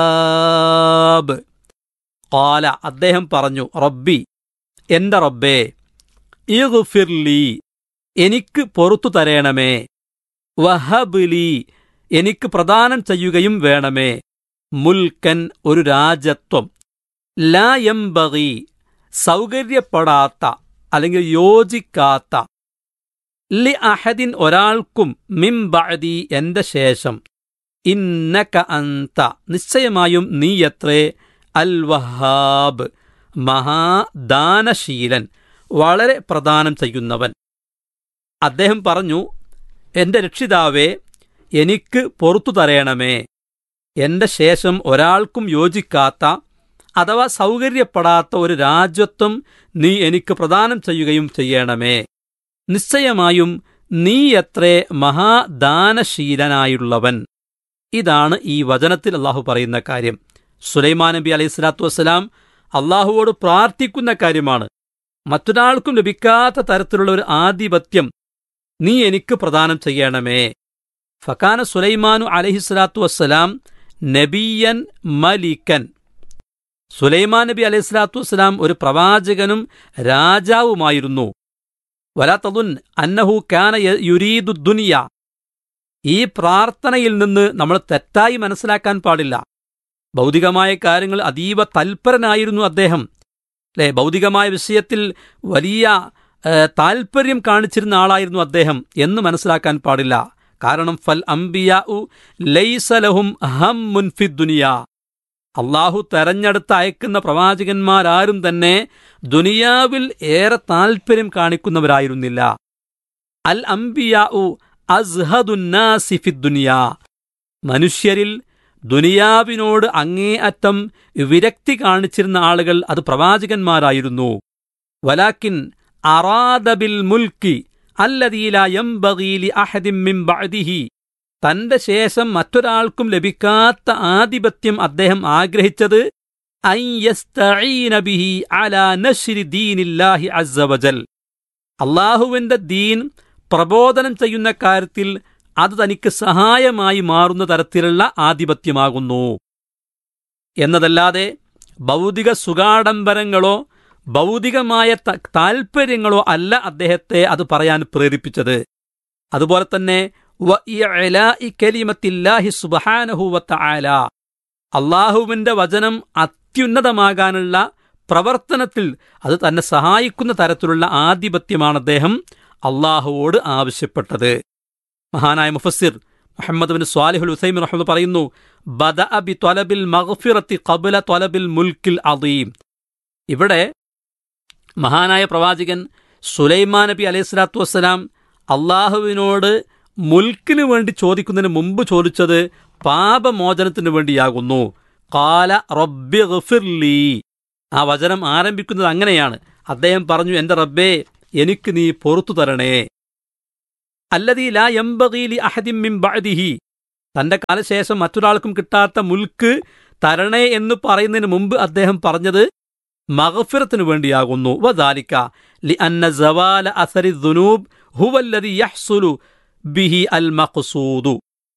വഹ്ഹാബ്. ഖാല, അദ്ദേഹം പറഞ്ഞു, റബ്ബി, എന്റെ റബ്ബേ, ഇഗ്ഫിർലി, എനിക്ക് പൊറുത്തു തരേണമേ, വഹബ്ലി, എനിക്ക് പ്രദാനം ചെയ്യുകയും വേണമേ, മുൽക്കൻ, ഒരു രാജത്വം, ലാ യംബഗി, സൗകര്യപ്പെടാത്ത അല്ലെങ്കിൽ യോജിക്കാത്ത, ലി അഹദിൻ, ഒരാൾക്കും, മിൻ ബഅദി, എന്റെ ശേഷം, ഇന്നക അന്ത, നിശ്ചയമായും നീയത്രേ, അൽ വഹാബ്, മഹാദാനശീലൻ, വളരെ പ്രദാനം ചെയ്യുന്നവൻ. അദ്ദേഹം പറഞ്ഞു, എന്റെ രക്ഷിതാവേ, എനിക്ക് പൊറുത്തു തരേണമേ, എന്റെ ശേഷം ഒരാൾക്കും യോജിക്കാത്ത അഥവാ സൗകര്യപ്പെടാത്ത ഒരു രാജ്യത്വം നീ എനിക്ക് പ്രദാനം ചെയ്യുകയും ചെയ്യണമേ. നിശ്ചയമായും നീ എത്രേ മഹാദാനശീലനായുള്ളവൻ. ഇതാണ് ഈ വചനത്തിൽ അള്ളാഹു പറയുന്ന കാര്യം. സുലൈമാൻ നബി അലൈഹി സ്വലാത്തു വസ്സലാം അള്ളാഹുവോട് പ്രാർത്ഥിക്കുന്ന കാര്യമാണ്. മറ്റൊരാൾക്കും ലഭിക്കാത്ത തരത്തിലുള്ള ഒരു ആധിപത്യം നീ എനിക്ക് പ്രദാനം ചെയ്യണമേ. ഫകാന സുലൈമാനു അലൈഹി സ്വലാത്തു വസ്സലാം നബിയൻ മലിക്കൻ. സുലൈമാൻ നബി അലൈഹി സ്വലാത്തു വസ്സലാം ഒരു പ്രവാചകനും രാജാവുമായിരുന്നു. വലാ തദുൻ അന്നഹു കാന യുരീദു ദുനിയ. ഈ പ്രാർത്ഥനയിൽ നിന്ന് നമ്മൾ തെറ്റായി മനസ്സിലാക്കാൻ പാടില്ല. ഭൗതികമായ കാര്യങ്ങൾ അതീവ തൽപരനായിരുന്നു അദ്ദേഹം. അല്ലെ, ഭൗതികമായ വിഷയത്തിൽ വലിയ താൽപര്യം കാണിച്ചിരുന്ന ആളായിരുന്നു അദ്ദേഹം എന്ന് മനസ്സിലാക്കാൻ പാടില്ല. കാരണം ഫൽ അംബിയാഉ ലൈസ ലഹും ഹമ്മുൻ ഫിദ് ദുനിയ. അള്ളാഹു തെരഞ്ഞെടുത്ത് അയക്കുന്ന പ്രവാചകന്മാരാരും തന്നെ ദുനിയാവിൽ ഏറെ താൽപര്യം കാണിക്കുന്നവരായിരുന്നില്ല. അൽ അംബിയാഉ അസ്ഹദുന്നാസി ഫിദ് ദുനിയ. മനുഷ്യരിൽ ദുനിയാവിനോട് അങ്ങേയറ്റം വിരക്തി കാണിച്ചിരുന്ന ആളുകൾ അത് പ്രവാചകന്മാരായിരുന്നു. വലാക്കിൻ അറാദ ബിൽ മുൽക്കി അല്ലദീ ലാ യംബഗീ ലി അഹദിൻ മിൻ ബഅദിഹി. തന്റെ ശേഷം മറ്റൊരാൾക്കും ലഭിക്കാത്ത ആധിപത്യം അദ്ദേഹം ആഗ്രഹിച്ചത് അൻ യസ്തഈന ബിഹി അലാ നശ്രി ദീനില്ലാഹി അസ്സ വജൽ. അല്ലാഹുവിന്റെ ദീൻ പ്രബോധനം ചെയ്യുന്ന കാര്യത്തിൽ അത് തനിക്ക് സഹായമായി മാറുന്ന തരത്തിലുള്ള ആധിപത്യമാകുന്നു എന്നതല്ലാതെ ഭൗതിക സുഖാഡംബരങ്ങളോ ഭൗതികമായ താൽപര്യങ്ങളോ അല്ല അദ്ദേഹത്തെ അത് പറയാൻ പ്രേരിപ്പിച്ചത്. അതുപോലെ തന്നെ വഇഇലാഇ കലിമത്തില്ലാഹി സുബ്ഹാനഹു വതആല, അല്ലാഹുവിന്റെ വചനം അത്യുന്നതമാകാനുള്ള പ്രവർത്തനത്തിൽ അത് തന്നെ സഹായിക്കുന്ന തരത്തിലുള്ള ആധിപത്യമാണ് അദ്ദേഹം അല്ലാഹുവോട് ആവശ്യപ്പെട്ടത്. മഹാനായ മുഫസ്സിർ മുഹമ്മദ് ബിൻ സ്വാലിഹുൽ ഉസൈമിൻ റഹ്മത്തുള്ളാഹി പറയുന്നു, ബദഅ ബി ത്വലബിൽ മഗ്ഫിറത്തി ഖബ്ല ത്വലബിൽ മുൽക്കിൽ അദീം. ഇവിടെ മഹാനായ പ്രവാചകൻ സുലൈമാൻ നബി അലൈഹി സ്വലാത്തു വസ്സലാം അള്ളാഹുവിനോട് മുൽക്കിന് വേണ്ടി ചോദിക്കുന്നതിന് മുമ്പ് ചോദിച്ചത് പാപമോചനത്തിന് വേണ്ടിയാകുന്നു. ഖാല റബ്ബി ഗ്ഫിർലി. ആ വചനം ആരംഭിക്കുന്നത് അങ്ങനെയാണ്. അദ്ദേഹം പറഞ്ഞു, എന്റെ റബ്ബേ, എനിക്ക് നീ പൊറുത്തു തരണേ. അല്ലദീ ലാ യംബഗീ ലി അഹദിൻ മിൻ ബഅദിഹി. തന്റെ കാലശേഷം മറ്റൊരാൾക്കും കിട്ടാത്ത മുൽക്ക് തരണേ എന്ന് പറയുന്നതിന് മുമ്പ് അദ്ദേഹം പറഞ്ഞത് മഗ്ഫിറത്തിനു വേണ്ടിയാകുന്നു. വദാലിക ലിഅന്ന സവാല അസരി ദുനൂബ് ഹുവല്ലദീ യഹ്സുലു ബിഹി അൽ മഖ്സൂദു.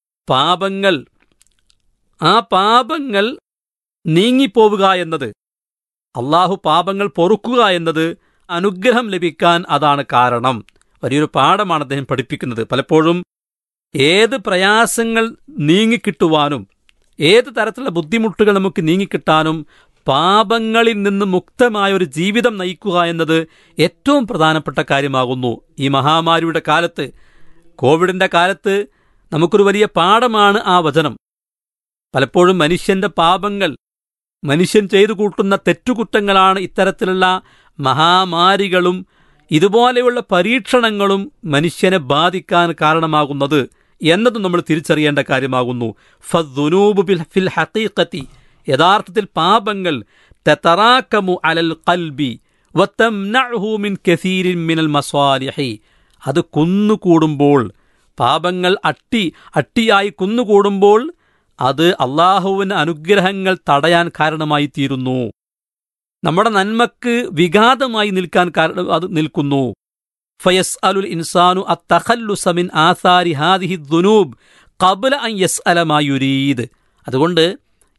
പാപങ്ങൾ നീങ്ങിപ്പോവുക എന്നത്, അള്ളാഹു പാപങ്ങൾ പൊറുക്കുക എന്നത് അനുഗ്രഹം ലഭിക്കാൻ അതാണ് കാരണം. വലിയൊരു പാഠമാണ് അദ്ദേഹം പഠിപ്പിക്കുന്നത്. പലപ്പോഴും ഏത് പ്രയാസങ്ങൾ നീങ്ങിക്കിട്ടുവാനും ഏത് തരത്തിലുള്ള ബുദ്ധിമുട്ടുകൾ നമുക്ക് നീങ്ങിക്കിട്ടാനും പാപങ്ങളിൽ നിന്ന് മുക്തമായ ഒരു ജീവിതം നയിക്കുക എന്നത് ഏറ്റവും പ്രധാനപ്പെട്ട കാര്യമാകുന്നു. ഈ മഹാമാരിയുടെ കാലത്ത്, കോവിഡിന്റെ കാലത്ത് നമുക്കൊരു വലിയ പാഠമാണ് ആ വചനം. പലപ്പോഴും മനുഷ്യന്റെ പാപങ്ങൾ, മനുഷ്യൻ ചെയ്തു കൂട്ടുന്ന തെറ്റുകുറ്റങ്ങളാണ് ഇത്തരത്തിലുള്ള മഹാമാരികളും ഇതുപോലെയുള്ള പരീക്ഷണങ്ങളും മനുഷ്യനെ ബാധിക്കാൻ കാരണമാകുന്നത് എന്നതും നമ്മൾ തിരിച്ചറിയേണ്ട കാര്യമാകുന്നു. ഫദ്ദുനൂബു ഫിൽ ഹഖീഖത്തി, യഥാർത്ഥത്തിൽ പാപങ്ങൾ തതറാകമു അലൽ ഖൽബി വതംനഉഹു മിൻ കസീരിൻ മിനൽ മസാലിഹി. അത് കുന്നുകൂടുമ്പോൾ, പാപങ്ങൾ അട്ടിയായി കുന്നുകൂടുമ്പോൾ അത് അള്ളാഹുവിന്റെ അനുഗ്രഹങ്ങൾ തടയാൻ കാരണമായി തീരുന്നു. നമ്മുടെ നന്മക്ക് വിഘാതമായി നിൽക്കാൻ അത് നിൽക്കുന്നു. ഫയസ്അലുൽ ഇൻസാനു അത്തഖല്ലുസ മിൻ ആസാരി ഹാദിഹി ദുനൂബ് ഖബ്ല അൻ യസ്അല മാ യുരീദ്. അതുകൊണ്ട്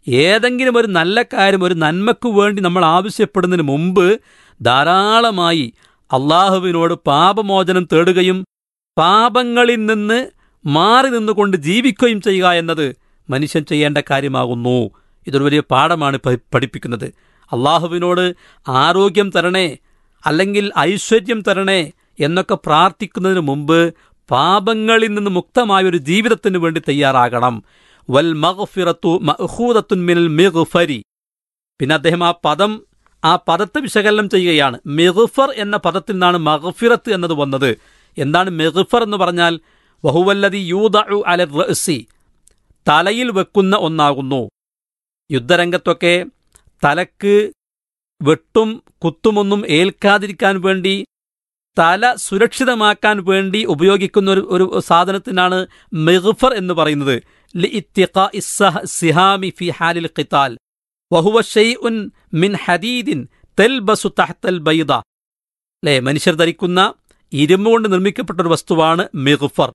ഏതെങ്കിലും ഒരു നല്ല കാര്യം, ഒരു നന്മയ്ക്കു വേണ്ടി നമ്മൾ ആവശ്യപ്പെടുന്നതിന് മുമ്പ് ധാരാളമായി അള്ളാഹുവിനോട് പാപമോചനം തേടുകയും പാപങ്ങളിൽ നിന്ന് മാറി നിന്നുകൊണ്ട് ജീവിക്കുകയും ചെയ്യുക എന്നത് മനുഷ്യൻ ചെയ്യേണ്ട കാര്യമാകുന്നു. ഇതൊരു വലിയ പാഠമാണ് പഠിപ്പിക്കുന്നത്. അള്ളാഹുവിനോട് ആരോഗ്യം തരണേ, അല്ലെങ്കിൽ ഐശ്വര്യം തരണേ എന്നൊക്കെ പ്രാർത്ഥിക്കുന്നതിന് മുമ്പ് പാപങ്ങളിൽ നിന്ന് മുക്തമായൊരു ജീവിതത്തിന് വേണ്ടി തയ്യാറാകണം. വൽ മഗ്ഫിറത്തു മഅഖൂദത്തുൻ മിനൽ മിഗ്ഫരി. പിന്നെ അദ്ദേഹം ആ പദത്തെ വിശകലനം ചെയ്യുകയാണ്. മിഗ്ഫർ എന്ന പദത്തിൽ നിന്നാണ് മഗ്ഫിറത്ത് എന്നത് വന്നത്. എന്താണ് മിഗ്ഫർ എന്ന് പറഞ്ഞാൽ? വഹുവല്ലദി യൂദഉ അലർ റഅസി, തലയിൽ വെക്കുന്ന ഒന്നാകുന്നു. യുദ്ധരംഗത്തൊക്കെ തലക്ക് വെട്ടും കുത്തുമൊന്നും ഏൽക്കാതിരിക്കാൻ വേണ്ടി, തല സുരക്ഷിതമാക്കാൻ വേണ്ടി ഉപയോഗിക്കുന്ന ഒരു സാധനത്തിനാണ് മിഗ്ഫർ എന്ന് പറയുന്നത്. ലിഇത്തിഖാഇ സിഹാമി ഫി ഹാലിൽ ഖിതാൽ വഹുവ ഷൈഉൻ മിൻ ഹദീദിൻ തൽബസു തഹ്തൽ ബൈദ. മനുഷ്യർ ധരിക്കുന്ന ഇരുമ്പ് കൊണ്ട് നിർമ്മിക്കപ്പെട്ട ഒരു വസ്തുവാണ് മിഗ്ഫർ.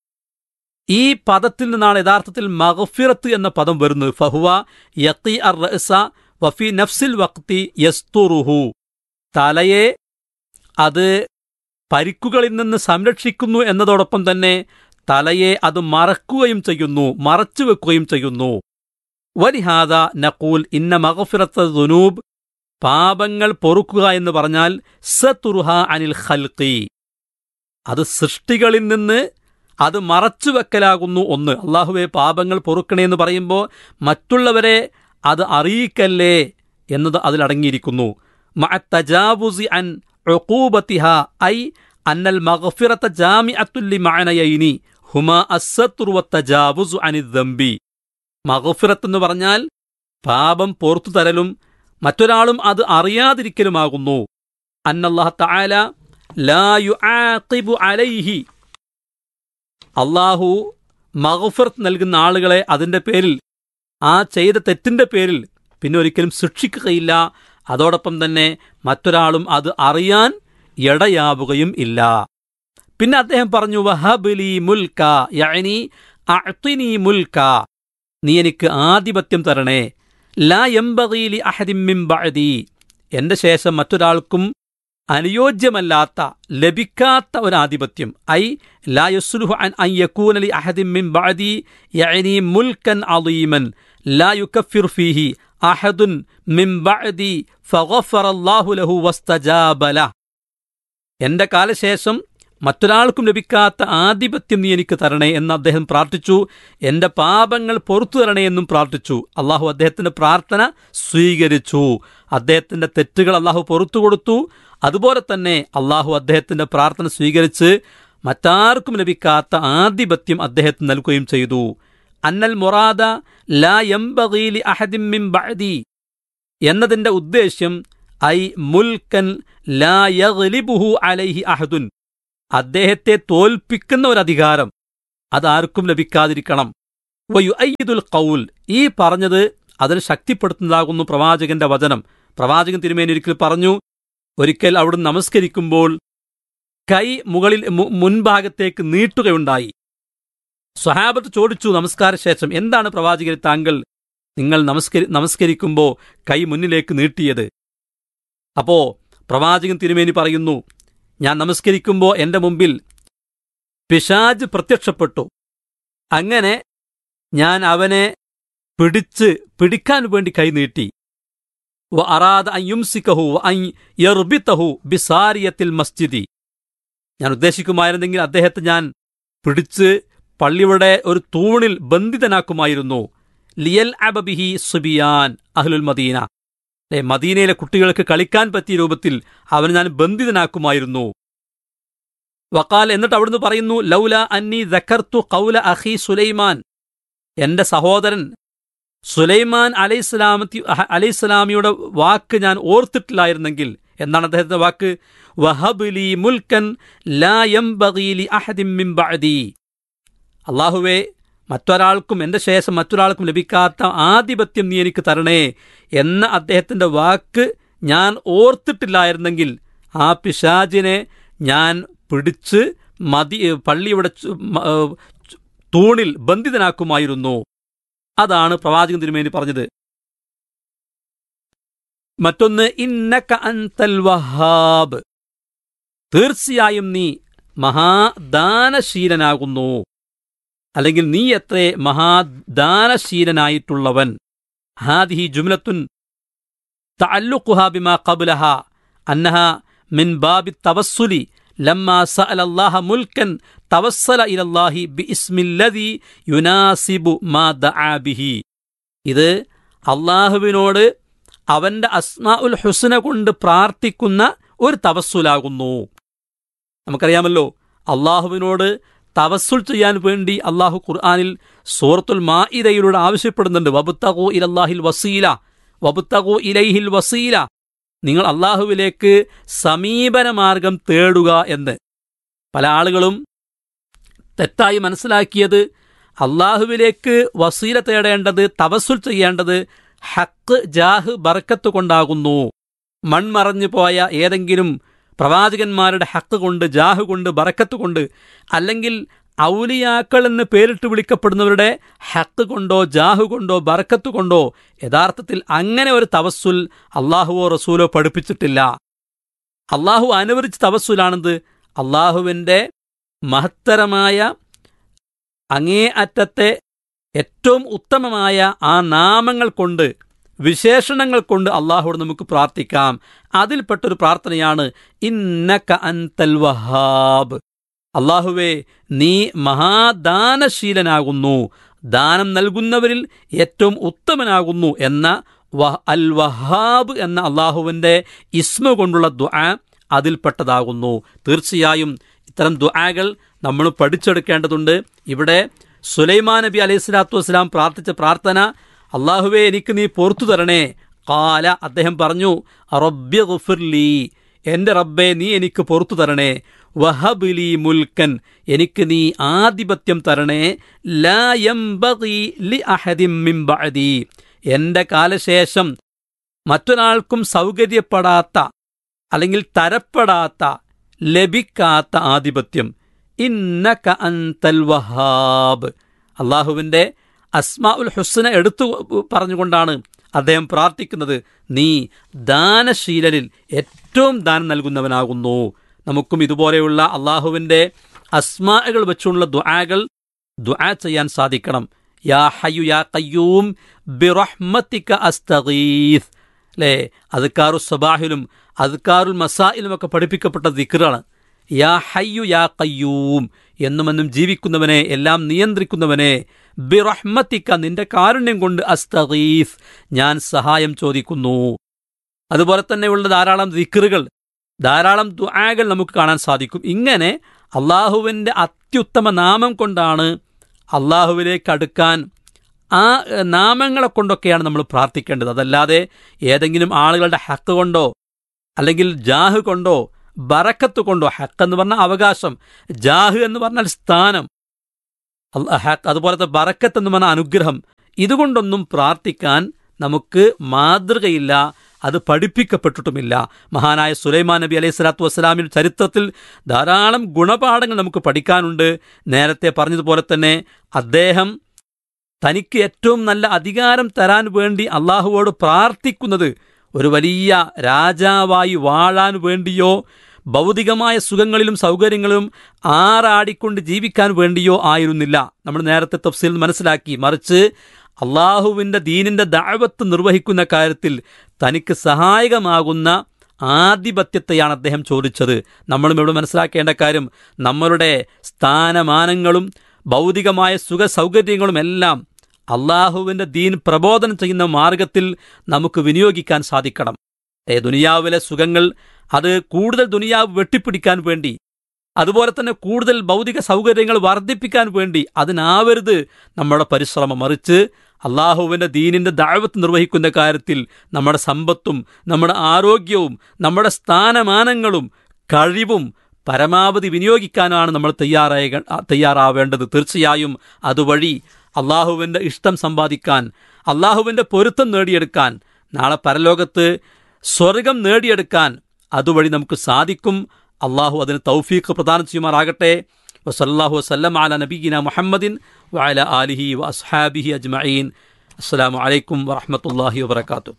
ഈ പദത്തിൽ നിന്നാണ് യഥാർത്ഥത്തിൽ മഗ്ഫിറത്ത് എന്ന പദം വരുന്നത്. ഫഹുവ യഖി അർ റഅസ വഫി നഫ്സിൽ വഖ്തി യസ്തുറുഹു. തലയെ അത് പരിക്കുകളിൽ നിന്ന് സംരക്ഷിക്കുന്നു എന്നതോടൊപ്പം തന്നെ തലയെ അത് മറക്കുകയും ചെയ്യുന്നു, മറച്ചു വെക്കുകയും ചെയ്യുന്നു. വലിഹാദ നഖൂൽ ഇന്ന മഗ്ഫിറത്ത ദുനൂബ്, പാപങ്ങൾ പൊറുക്കുക എന്ന് പറഞ്ഞാൽ സതുറുഹ അനിൽ ഖൽഖി, അത് സൃഷ്ടികളിൽ നിന്ന് അത് മറച്ചു വെക്കലാകുന്നു. ഒന്ന്, അള്ളാഹുവെ പാപങ്ങൾ പൊറുക്കണേ എന്ന് പറയുമ്പോൾ മറ്റുള്ളവരെ അത് അറിയിക്കല്ലേ എന്നത് അതിലടങ്ങിയിരിക്കുന്നു. മഅത്തജാവുസി അൻ ഉഖൂബതിഹ ഐ അന്നൽ മഗ്ഫിറത ജാമിഅത്തുൽ ലിമഅനയൈനി ഹുമാ അസ്സത്റു വത്തജാവുസു അനിൽ ദംബി. മഗ്ഫിറത്ത് എന്ന് പറഞ്ഞാൽ പാപം പുറത്തു തരലും മറ്റൊരാളും അത് അറിയാതിരിക്കലുമാകുന്നു. അന്നല്ലാഹു തആല ലാ യുആഖിബു അലൈഹി, അള്ളാഹു മഗ്ഫിറത്ത് നൽകുന്ന ആളുകളെ അതിൻ്റെ പേരിൽ, ആ ചെയ്ത തെറ്റിൻ്റെ പേരിൽ പിന്നെ ഒരിക്കലും ശിക്ഷിക്കുകയില്ല. അതോടൊപ്പം തന്നെ മറ്റൊരാളും അത് അറിയാൻ ഇടയാവുകയും ഇല്ല. പിന്നെ അദ്ദേഹം പറഞ്ഞു വഹബ്ലി മുൽക, യഅനി അഅ്തിനി മുൽക, നീ എനിക്ക് ആധിപത്യം തരണേ. ലാ യംബഗി ലി അഹദിൻ മിൻ ബഅദി, എൻ്റെ ശേഷം മറ്റൊരാൾക്കും അനുയോജ്യമല്ലാത്ത, ലഭിക്കാത്ത ഒരാധിപത്യം. ഐ ലാ യസ്ലുഹു അൻ യകൂന ലി അഹദിൻ മിൻ ബഅദി യഅനി മുൽക്കൻ അളീമൻ ലാ യുകഫിർ ഫീഹി അഹദുൻ മിൻ ബഅദി ഫഗഫറല്ലാഹു ലഹു വസ്തജാബ ലഹു. എൻ്റെ കാലശേഷം മറ്റൊരാൾക്കും ലഭിക്കാത്ത ആധിപത്യം നീ എനിക്ക് തരണേ എന്ന് അദ്ദേഹം പ്രാർത്ഥിച്ചു. എൻ്റെ പാപങ്ങൾ പുറത്തു തരണേ എന്നും പ്രാർത്ഥിച്ചു. അള്ളാഹു അദ്ദേഹത്തിൻ്റെ പ്രാർത്ഥന സ്വീകരിച്ചു. അദ്ദേഹത്തിൻ്റെ തെറ്റുകൾ അള്ളാഹു പുറത്തു കൊടുത്തു. അതുപോലെ തന്നെ അള്ളാഹു അദ്ദേഹത്തിൻ്റെ പ്രാർത്ഥന സ്വീകരിച്ച് മറ്റാർക്കും ലഭിക്കാത്ത ആധിപത്യം അദ്ദേഹത്തിന് നൽകുകയും ചെയ്തു. അന്നൽ മുറാദ ലാ യംബഗി ലി അഹദിൻ മിൻ ബഅദി എന്നതിൻ്റെ ഉദ്ദേശ്യം ഐ മുൽക്കൻ ലാ യഗ്ലിബുഹു അലൈഹി അഹദുൻ, അദ്ദേഹത്തെ തോൽപ്പിക്കുന്ന ഒരധികാരം അതാർക്കും ലഭിക്കാതിരിക്കണം. വയുഅയ്യിദുൽ ഖൗൽ, ഈ പറഞ്ഞത് അതിന് ശക്തിപ്പെടുത്തുന്നതാകുന്നു പ്രവാചകന്റെ വചനം. പ്രവാചകൻ തിരുമേനി ഒരിക്കൽ പറഞ്ഞു, ഒരിക്കൽ അവിടുന്ന് നമസ്കരിക്കുമ്പോൾ കൈ മുകളിൽ മുൻഭാഗത്തേക്ക് നീട്ടുകയുണ്ടായി. സ്വഹാബത്ത് ചോദിച്ചു നമസ്കാര ശേഷം, എന്താണ് പ്രവാചകരെ താങ്കൾ നിങ്ങൾ നമസ്കരിക്കുമ്പോൾ കൈ മുന്നിലേക്ക് നീട്ടിയത്? അപ്പോ പ്രവാചകൻ തിരുമേനി പറയുന്നു, ഞാൻ നമസ്കരിക്കുമ്പോൾ എൻ്റെ മുമ്പിൽ പിശാച് പ്രത്യക്ഷപ്പെട്ടു. അങ്ങനെ ഞാൻ അവനെ പിടിക്കാൻ വേണ്ടി കൈനീട്ടി. വഅറാദ അൻ യുംസികഹു വഅൻ യർബിതഹു ബിസാരിയത്തിൽ മസ്ജിദി, ഞാൻ ഉദ്ദേശിക്കുമായിരുന്നെങ്കിൽ അദ്ദേഹത്തെ ഞാൻ പിടിച്ച് പള്ളിയുടെ ഒരു തൂണിൽ ബന്ധിതനാക്കുമായിരുന്നു. ലിയൽ അബബിഹി സുബിയാൻ അഹ്ലുൽ മദീന, മദീനയിലെ കുട്ടികൾക്ക് കളിക്കാൻ പറ്റിയ രൂപത്തിൽ അവനെ ഞാൻ ബന്ധിതനാക്കുമായിരുന്നു. വഖാൽ, എന്നിട്ട് അവിടുന്ന് പറയുന്നു, ലൗല അന്നി ദക്കർതു ഖൗല അഖി സുലൈമാൻ, എൻ്റെ സഹോദരൻ സുലൈമാൻ അലൈഹിസ്സലാമിയുടെ വാക്ക് ഞാൻ ഓർത്തിട്ടില്ലായിരുന്നെങ്കിൽ. എന്താണ് അദ്ദേഹത്തിന്റെ വാക്ക്? വഹബ്ലി മുൽക്കൻ ലാ യംബഗി ലി അഹദിൻ മിൻ ബഅദി, അല്ലാഹുവേ മറ്റൊരാൾക്കും എൻ്റെ ശേഷം മറ്റൊരാൾക്കും ലഭിക്കാത്ത ആധിപത്യം നീ എനിക്ക് തരണേ എന്ന അദ്ദേഹത്തിൻ്റെ വാക്ക് ഞാൻ ഓർത്തിട്ടില്ലായിരുന്നെങ്കിൽ ആ പിശാചിനെ ഞാൻ പിടിച്ച് പള്ളിയുടെ തൂണിൽ ബന്ധിതനാക്കുമായിരുന്നു. അതാണ് പ്രവാചകൻ തിരുമേനി പറഞ്ഞത്. മറ്റൊന്ന് ഇന്നക അൻതൽ വഹാബ്, തീർച്ചയായും നീ മഹാദാനശീലനാകുന്നു, അല്ലെങ്കിൽ നീ എത്രേ മഹാദാനശീലനായിട്ടുള്ളവൻ. ഹാദിഹി ജുംലത്തുൻ തഅല്ലുഖുഹാ ബിമാ ഖബ്ലഹാ അന്നഹാ മിൻ ബാബി തവസ്സുലി ലമ്മാ സഅല അല്ലാഹ മുൽക്കൻ തവസ്സല ഇലല്ലാഹി ബിഇസ്മില്ലദി യുനാസിബു മാ ദഅ ബിഹി. ഇത് അള്ളാഹുവിനോട് അവന്റെ അസ്മാഉൽ ഹുസ്ന കൊണ്ട് പ്രാർത്ഥിക്കുന്ന ഒരു തവസ്സുലാകുന്നു. നമുക്കറിയാമല്ലോ, അള്ളാഹുവിനോട് തവസ്സുൽ ചെയ്യാൻ വേണ്ടി അള്ളാഹു ഖുർആനിൽ സൂറത്തുൽ മാഇദയിലൂടെ ആവശ്യപ്പെടുന്നുണ്ട്. വബ്തഗൂ ഇലല്ലാഹിൽ വസീല വബ്തഗൂ ഇലൈഹിൽ വസീല, നിങ്ങൾ അള്ളാഹുവിലേക്ക് സമീപനമാർഗം തേടുക എന്ന്. പല ആളുകളും തെറ്റായി മനസ്സിലാക്കിയത് അള്ളാഹുവിലേക്ക് വസീല തേടേണ്ടത്, തവസ്സുൽ ചെയ്യേണ്ടത് ഹക്ക്, ജാഹ്, ബർക്കത്ത് കൊണ്ടാകുന്നു. മൺമറഞ്ഞു പോയ ഏതെങ്കിലും പ്രവാചകന്മാരുടെ ഹക്ക് കൊണ്ട്, ജാഹ് കൊണ്ട്, ബറക്കത്ത് കൊണ്ട്, അല്ലെങ്കിൽ ഔലിയാക്കൾ എന്ന് പേരിട്ട് വിളിക്കപ്പെടുന്നവരുടെ ഹക്ക് കൊണ്ടോ, ജാഹ് കൊണ്ടോ, ബറക്കത്ത് കൊണ്ടോ യഥാർത്ഥത്തിൽ അങ്ങനെ ഒരു തവസ്സുൽ അള്ളാഹുവോ റസൂലോ പഠിപ്പിച്ചിട്ടില്ല. അള്ളാഹു അനുവദിച്ച തവസ്സുലാണെന്ത്? അള്ളാഹുവിൻ്റെ മഹത്തരമായ അങ്ങേ അറ്റത്തെ ഏറ്റവും ഉത്തമമായ ആ നാമങ്ങൾ കൊണ്ട്, വിശേഷണങ്ങൾ കൊണ്ട് അള്ളാഹുവോട് നമുക്ക് പ്രാർത്ഥിക്കാം. അതിൽപ്പെട്ടൊരു പ്രാർത്ഥനയാണ് ഇന്നക അൻതൽ വഹാബ്, അള്ളാഹുവേ നീ മഹാദാനശീലനാകുന്നു, ദാനം നൽകുന്നവരിൽ ഏറ്റവും ഉത്തമനാകുന്നു എന്ന അൽ വഹാബ് എന്ന അള്ളാഹുവിൻ്റെ ഇസ്മ കൊണ്ടുള്ള ദുആ അതിൽപ്പെട്ടതാകുന്നു. തീർച്ചയായും ഇത്തരം ദുആകൾ നമ്മൾ പഠിച്ചെടുക്കേണ്ടതുണ്ട്. ഇവിടെ സുലൈമാൻ നബി അലൈഹി സ്വലാത്തു വസ്സലാം പ്രാർത്ഥിച്ച പ്രാർത്ഥന, അള്ളാഹുവേ എനിക്ക് നീ പൊറത്തു തരണേ. ഖാല, അദ്ദേഹം പറഞ്ഞു, റബ്ബി ഗുഫിർലി, എൻ്റെ റബ്ബേ നീ എനിക്ക് പൊറത്തു തരണേ. വഹബ്ലി മുൽക്കൻ, എനിക്ക് നീ ആധിപത്യം തരണേ. ലാ യംബഗി ലി അഹദിൻ മിൻ ബഅദി, എൻ്റെ കാലശേഷം മറ്റൊരാൾക്കും സൗകര്യപ്പെടാത്ത അല്ലെങ്കിൽ തരപ്പെടാത്ത, ലഭിക്കാത്ത ആധിപത്യം. ഇന്നക അൻതൽ വഹാബ്, അള്ളാഹുവിൻ്റെ അസ്മാഉൽ ഹുസ്ന എടുത്തു പറഞ്ഞുകൊണ്ടാണ് അദ്ദേഹം പ്രാർത്ഥിക്കുന്നത്. നീ ദാനശീലനിൽ ഏറ്റവും ദാനം നൽകുന്നവനാകുന്നു. നമുക്കും ഇതുപോലെയുള്ള അള്ളാഹുവിൻ്റെ അസ്മാകൾ വെച്ചുള്ള ദുആ ചെയ്യാൻ സാധിക്കണം. യാ ഹയ്യു യാ ഖയ്യൂം ബിറഹ്മതിക അസ്തഗീസ്, അല്ലേ? അദ്കാറു സബാഹിലും അദ്കാറുൽ മസായിലും ഒക്കെ പഠിപ്പിക്കപ്പെട്ട ദിക്റാണ്. യാ ഹയ്യു യാ ഖയ്യൂം, എന്നുമെന്നും ജീവിക്കുന്നവനെ, എല്ലാം നിയന്ത്രിക്കുന്നവനെ, ബിറഹ്മതിക നിന്റെ കാരുണ്യം കൊണ്ട്, അസ്തഗീസ് ഞാൻ സഹായം ചോദിക്കുന്നു. അതുപോലെ തന്നെയുള്ള ധാരാളം ദിക്റുകൾ, ധാരാളം ദുആകൾ നമുക്ക് കാണാൻ സാധിക്കും. ഇങ്ങനെ അള്ളാഹുവിൻ്റെ അത്യുത്തമ നാമം കൊണ്ടാണ് അള്ളാഹുവിലേക്ക് അടുക്കാൻ. ആ നാമങ്ങളെ കൊണ്ടൊക്കെയാണ് നമ്മൾ പ്രാർത്ഥിക്കേണ്ടത്. അതല്ലാതെ ഏതെങ്കിലും ആളുകളുടെ ഹക്ക് കൊണ്ടോ അല്ലെങ്കിൽ ജാഹ് കൊണ്ടോ ബറക്കത്ത് കൊണ്ടോ, ഹക്ക് എന്ന് പറഞ്ഞാൽ അവകാശം, ജാഹ് എന്ന് പറഞ്ഞാൽ സ്ഥാനം, അതുപോലത്തെ ബറക്കത്ത് എന്ന് പറഞ്ഞാൽ അനുഗ്രഹം, ഇതുകൊണ്ടൊന്നും പ്രാർത്ഥിക്കാൻ നമുക്ക് മാതൃകയില്ല, അത് പഠിപ്പിക്കപ്പെട്ടിട്ടുമില്ല. മഹാനായ സുലൈമാൻ നബി അലൈഹി സ്വലാത്തു വസ്സലാമിൻ്റെ ചരിത്രത്തിൽ ധാരാളം ഗുണപാഠങ്ങൾ നമുക്ക് പഠിക്കാനുണ്ട്. നേരത്തെ പറഞ്ഞതുപോലെ തന്നെ അദ്ദേഹം തനിക്ക് ഏറ്റവും നല്ല അധികാരം തരാൻ വേണ്ടി അള്ളാഹുവോട് പ്രാർത്ഥിക്കുന്നത് ഒരു വലിയ രാജാവായി വാഴാൻ വേണ്ടിയോ ഭൗതികമായ സുഖങ്ങളിലും സൗകര്യങ്ങളും ആറാടിക്കൊണ്ട് ജീവിക്കാൻ വേണ്ടിയോ ആയിരുന്നില്ല. നമ്മൾ നേരത്തെ തഫ്സീൽ മനസ്സിലാക്കി. മറിച്ച് അള്ളാഹുവിൻ്റെ ദീനിൻ്റെ ദഅവത്ത് നിർവഹിക്കുന്ന കാര്യത്തിൽ തനിക്ക് സഹായകമാകുന്ന ആധിപത്യത്തെയാണ് അദ്ദേഹം ചോദിച്ചത്. നമ്മളും ഇവിടെ മനസ്സിലാക്കേണ്ട കാര്യം, നമ്മളുടെ സ്ഥാനമാനങ്ങളും ഭൗതികമായ സുഖ സൗകര്യങ്ങളും എല്ലാം അള്ളാഹുവിൻ്റെ ദീൻ പ്രബോധനം ചെയ്യുന്ന മാർഗത്തിൽ നമുക്ക് വിനിയോഗിക്കാൻ സാധിക്കണം. ദുനിയാവിലെ സുഖങ്ങൾ അത് കൂടുതൽ ദുനിയാവ് വെട്ടിപ്പിടിക്കാൻ വേണ്ടി, അതുപോലെ തന്നെ കൂടുതൽ ഭൗതിക സൗകര്യങ്ങൾ വർദ്ധിപ്പിക്കാൻ വേണ്ടി അതിനാവരുത് നമ്മുടെ പരിശ്രമം. മറിച്ച് അള്ളാഹുവിൻ്റെ ദീനിൻ്റെ ദഅവത്ത് നിർവഹിക്കുന്ന കാര്യത്തിൽ നമ്മുടെ സമ്പത്തും നമ്മുടെ ആരോഗ്യവും നമ്മുടെ സ്ഥാനമാനങ്ങളും കഴിവും പരമാവധി വിനിയോഗിക്കാനാണ് നമ്മൾ തയ്യാറാവേണ്ടത്. തീർച്ചയായും അതുവഴി അള്ളാഹുവിൻ്റെ ഇഷ്ടം സമ്പാദിക്കാൻ, അള്ളാഹുവിൻ്റെ പൊരുത്തം നേടിയെടുക്കാൻ, നാളെ പരലോകത്ത് സ്വർഗം നേടിയെടുക്കാൻ അതുവഴി നമുക്ക് സാധിക്കും. അള്ളാഹു അതിന് തൗഫീഖ് പ്രദാനം ചെയ്യുമാറാകട്ടെ. വസല്ലല്ലാഹു വസല്ലം അലാ നബിയിന മുഹമ്മദിൻ വഅലാ ആലിഹി വഅസ്ഹാബിഹി അജ്മഈൻ. അസ്സലാമു അലൈക്കും വറഹ്മത്തുള്ളാഹി വബറകാതുഹു.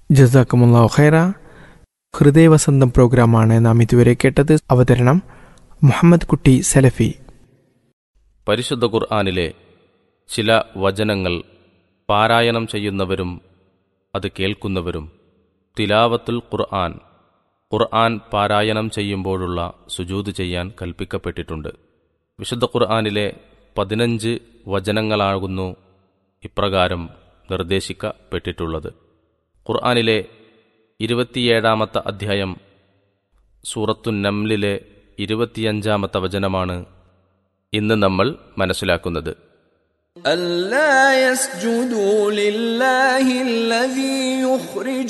ജസാക്കുമുല്ലാഹു ഖൈറ. ഹൃദയവസന്തം പ്രോഗ്രാമാണ് നാം ഇതുവരെ കേട്ടത്. അവതരണം മുഹമ്മദ് കുട്ടി സലഫി. പരിശുദ്ധ ഖുർആനിലെ ചില വചനങ്ങൾ പാരായണം ചെയ്യുന്നവരും അത് കേൾക്കുന്നവരും തിലാവത്തുൽ ഖുർആൻ പാരായണം ചെയ്യുമ്പോഴുള്ള സുജൂദ് ചെയ്യാൻ കൽപ്പിക്കപ്പെട്ടിട്ടുണ്ട്. വിശുദ്ധ ഖുർആനിലെ 15 വചനങ്ങളാകുന്നു ഇപ്രകാരം നിർദ്ദേശിക്കപ്പെട്ടിട്ടുള്ളത്. ഖുർആനിലെ 27-ാമത്തെ അധ്യായം സൂറത്തുൻ നംലിലെ 25-ാമത്തെ വചനമാണ് ഇന്ന് നമ്മൾ മനസ്സിലാക്കുന്നത്. ألا يسجدوا لله الذي يخرج